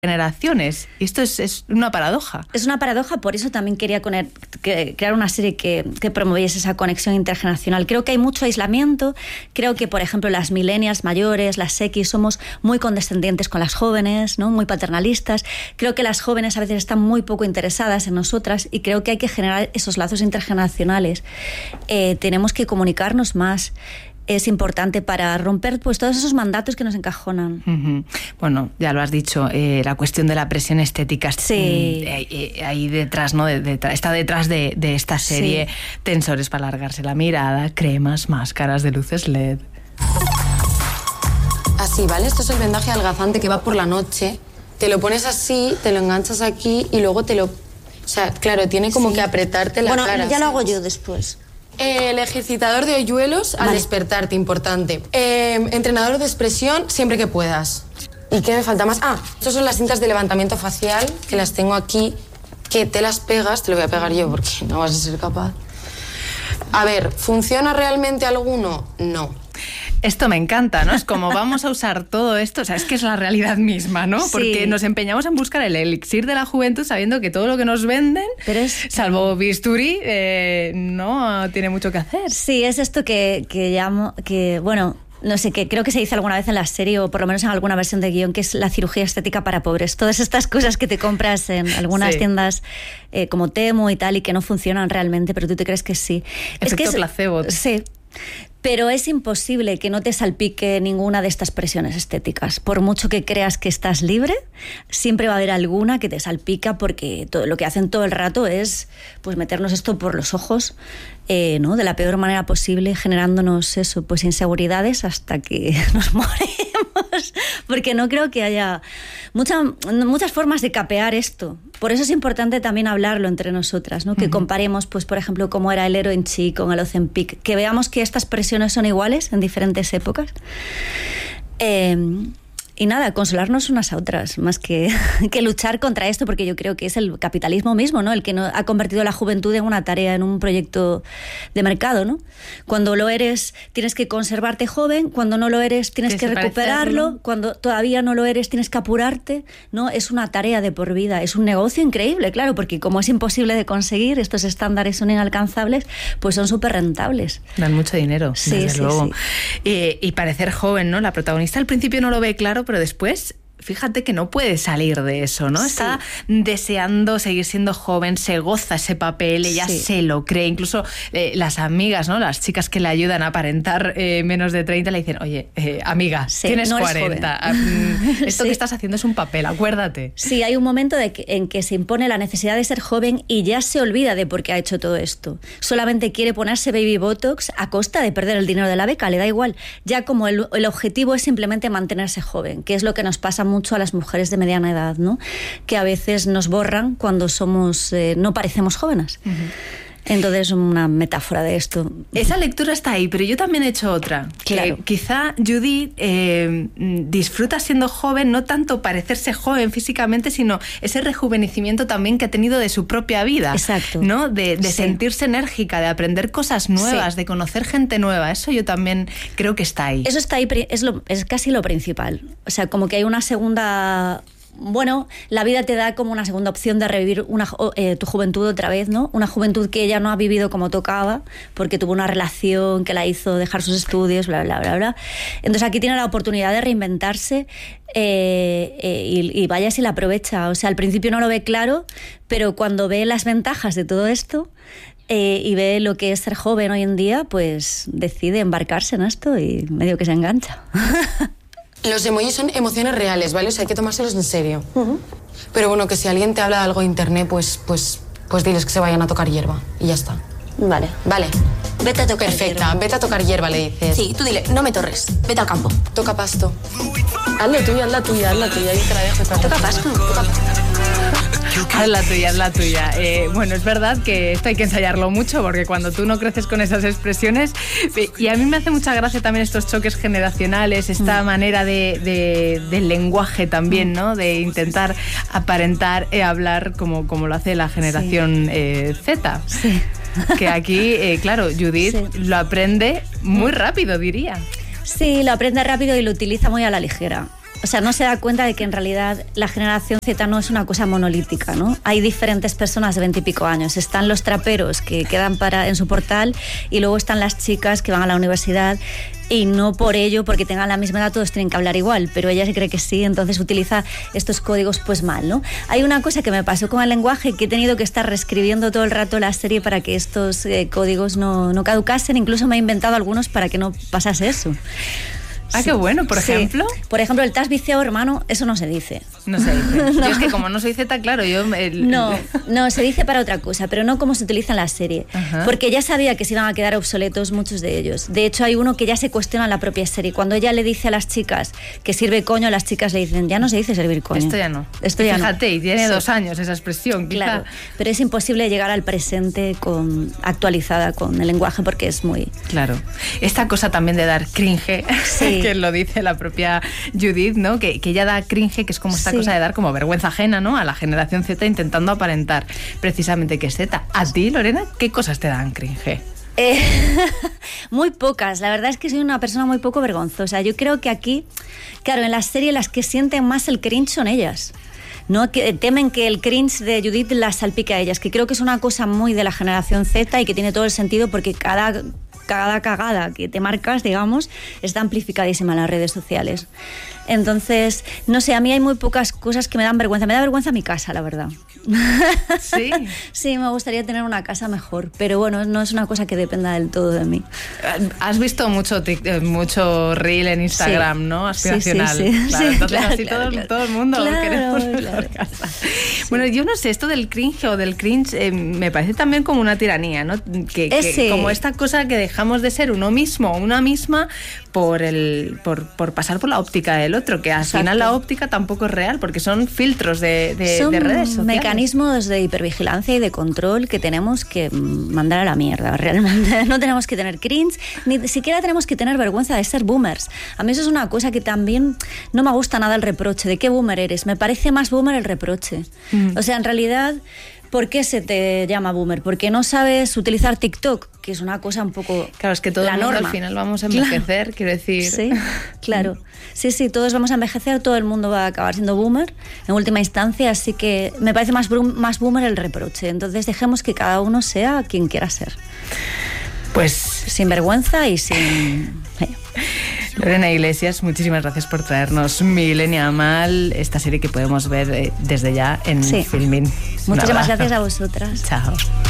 generaciones. Y esto es una paradoja. Es una paradoja, por eso también quería crear una serie que promoviese esa conexión intergeneracional. Creo que hay mucho aislamiento, creo que, por ejemplo, las millennials mayores, las X, somos muy condescendientes con las jóvenes, ¿no? Muy paternalistas. Creo que las jóvenes a veces están muy poco interesadas en nosotras y creo que hay que generar esos lazos intergeneracionales. Tenemos que comunicarnos más. Es importante para romper pues todos esos mandatos que nos encajonan. Uh-huh. Bueno, ya lo has dicho, la cuestión de la presión estética sí. Ahí detrás, ¿no? Está detrás de esta serie. Sí. Tensores para alargarse la mirada, cremas, máscaras de luces LED. Así, ¿vale? Esto es el vendaje adelgazante que va por la noche. Te lo pones así, te lo enganchas aquí y luego te lo... O sea, claro, tiene como que apretarte la cara. Bueno, ya lo hago yo después. El ejercitador de hoyuelos al despertarte, importante. Entrenador de expresión siempre que puedas. ¿Y qué me falta más? Estas son las cintas de levantamiento facial, que las tengo aquí, que te las pegas, te lo voy a pegar yo porque no vas a ser capaz. A ver, ¿funciona realmente alguno? No. Esto me encanta, ¿no? Es como vamos a usar todo esto, o sea, es que es la realidad misma, ¿no? Porque nos empeñamos en buscar el elixir de la juventud sabiendo que todo lo que nos venden, salvo bisturí, no tiene mucho que hacer. Sí, es esto que llamo, bueno, no sé, que creo que se dice alguna vez en la serie o por lo menos en alguna versión de guión, que es la cirugía estética para pobres. Todas estas cosas que te compras en algunas tiendas como Temu y tal y que no funcionan realmente, pero tú te crees que sí. Efecto placebo. Sí. Pero es imposible que no te salpique ninguna de estas presiones estéticas. Por mucho que creas que estás libre, siempre va a haber alguna que te salpica porque todo lo que hacen todo el rato es pues meternos esto por los ojos, ¿no? De la peor manera posible, generándonos eso, pues inseguridades hasta que nos morimos. Porque no creo que haya muchas formas de capear esto. Por eso es importante también hablarlo entre nosotras, ¿no? Que comparemos, pues, por ejemplo, cómo era el Heroin Chic con el Ozempic, que veamos que estas presiones son iguales en diferentes épocas. Y nada, consolarnos unas a otras, más que luchar contra esto, porque yo creo que es el capitalismo mismo, ¿no? El que ha convertido la juventud en una tarea, en un proyecto de mercado, ¿no? Cuando lo eres, tienes que conservarte joven, cuando no lo eres, tienes que recuperarlo, cuando todavía no lo eres, tienes que apurarte, ¿no? Es una tarea de por vida, es un negocio increíble, claro, porque como es imposible de conseguir, estos estándares son inalcanzables, pues son súper rentables. Dan mucho dinero, desde luego. Sí. Y parecer joven, ¿no? La protagonista al principio no lo ve claro, pero después, fíjate que no puede salir de eso, ¿no? Sí. Está deseando seguir siendo joven, se goza ese papel, ella se lo cree. Incluso las amigas, ¿no? Las chicas que le ayudan a aparentar menos de 30 le dicen, oye, amiga, tienes no 40. Esto que estás haciendo es un papel, acuérdate. Sí, hay un momento en que se impone la necesidad de ser joven y ya se olvida de por qué ha hecho todo esto. Solamente quiere ponerse baby botox a costa de perder el dinero de la beca, le da igual. Ya como el objetivo es simplemente mantenerse joven, que es lo que nos pasa mucho a las mujeres de mediana edad, ¿no? Que a veces nos borran cuando somos no parecemos jóvenes. Entonces, una metáfora de esto. Esa lectura está ahí, pero yo también he hecho otra. Claro. Quizá Judith disfruta siendo joven, no tanto parecerse joven físicamente, sino ese rejuvenecimiento también que ha tenido de su propia vida. Exacto. ¿No? De sentirse enérgica, de aprender cosas nuevas, de conocer gente nueva. Eso yo también creo que está ahí. Eso está ahí, es casi lo principal. O sea, como que hay una segunda... Bueno, la vida te da como una segunda opción de revivir tu juventud otra vez, ¿no? Una juventud que ella no ha vivido como tocaba, porque tuvo una relación que la hizo dejar sus estudios, bla, bla, bla, bla. Entonces aquí tiene la oportunidad de reinventarse y vaya si la aprovecha. O sea, al principio no lo ve claro, pero cuando ve las ventajas de todo esto y ve lo que es ser joven hoy en día, pues decide embarcarse en esto y medio que se engancha. Los emojis son emociones reales, ¿vale? O sea, hay que tomárselos en serio. Pero bueno, que si alguien te habla de algo de internet, pues diles que se vayan a tocar hierba. Y ya está. Vale. Vete a tocar hierba. Vete a tocar hierba, le dices. Sí, tú dile, no me torres, vete al campo. Toca pasto. Haz la tuya. Yo te la dejo. Toca pasto. Haz la tuya. Bueno, es verdad que esto hay que ensayarlo mucho porque cuando tú no creces con esas expresiones, y a mí me hace mucha gracia también estos choques generacionales, esta manera del lenguaje también, ¿no? De intentar aparentar hablar como lo hace la generación Z. Sí. Que aquí, claro, Judith lo aprende muy rápido, diría. Sí, lo aprende rápido y lo utiliza muy a la ligera. O sea, no se da cuenta de que en realidad la generación Z no es una cosa monolítica, ¿no? Hay diferentes personas de 20 y pico años. Están los traperos que quedan en su portal y luego están las chicas que van a la universidad y no por ello, porque tengan la misma edad, todos tienen que hablar igual, pero ella se cree que sí, entonces utiliza estos códigos pues mal, ¿no? Hay una cosa que me pasó con el lenguaje, que he tenido que estar reescribiendo todo el rato la serie para que estos códigos no caducasen, incluso me he inventado algunos para que no pasase eso. Ah, qué bueno, por ejemplo. Por ejemplo, el te has viciado, hermano, eso no se dice. No se dice. No. Yo es que como no soy Z, claro, yo... No, se dice para otra cosa, pero no como se utiliza en la serie. Ajá. Porque ya sabía que se iban a quedar obsoletos muchos de ellos. De hecho, hay uno que ya se cuestiona en la propia serie. Cuando ella le dice a las chicas que sirve coño, las chicas le dicen, ya no se dice servir coño. Esto ya no. Esto ya Fíjate, no. Y tiene 2 años esa expresión, quizá. Claro, pero es imposible llegar al presente actualizada con el lenguaje porque es muy... Claro. Esta cosa también de dar cringe, sí. que lo dice la propia Judith, ¿no? Que ella da cringe, que es como esta cosa de dar como vergüenza ajena, ¿no? A la generación Z intentando aparentar precisamente que es Z. ¿A ti, Lorena, qué cosas te dan cringe? Muy pocas, la verdad es que soy una persona muy poco vergonzosa. Yo creo que aquí, claro, en la serie las que sienten más el cringe son ellas, ¿no? Que temen que el cringe de Judith las salpique a ellas, que creo que es una cosa muy de la generación Z y que tiene todo el sentido porque cada cagada que te marcas, digamos, está amplificadísima en las redes sociales. Entonces, no sé, a mí hay muy pocas cosas que me dan vergüenza. Me da vergüenza mi casa, la verdad. ¿Sí? Sí, me gustaría tener una casa mejor, pero bueno, no es una cosa que dependa del todo de mí. Has visto mucho reel en Instagram, sí. ¿no? Aspiracional. Sí. Claro, entonces claro, así claro, todo el mundo queremos claro. casa. Sí. Bueno, yo no sé, esto del cringe o del cringe me parece también como una tiranía, ¿no? Que como esta cosa que dejamos de ser uno mismo o una misma por pasar por la óptica del otro, que al final la óptica tampoco es real, porque son filtros de redes sociales. Mecanismos de hipervigilancia y de control que tenemos que mandar a la mierda, realmente. No tenemos que tener cringe, ni siquiera tenemos que tener vergüenza de ser boomers. A mí eso es una cosa que también no me gusta nada el reproche. ¿De qué boomer eres? Me parece más boomer el reproche. O sea, en realidad... ¿Por qué se te llama boomer? Porque no sabes utilizar TikTok, que es una cosa un poco... Claro, es que todo el mundo al final vamos a envejecer, claro. Quiero decir... Sí, claro. Sí, todos vamos a envejecer, todo el mundo va a acabar siendo boomer en última instancia, así que me parece más boomer el reproche. Entonces dejemos que cada uno sea quien quiera ser. Pues... Sin vergüenza y sin... Lorena Iglesias, muchísimas gracias por traernos Millennial Mal, esta serie que podemos ver desde ya en Filmin. Muchísimas gracias a vosotras. Chao.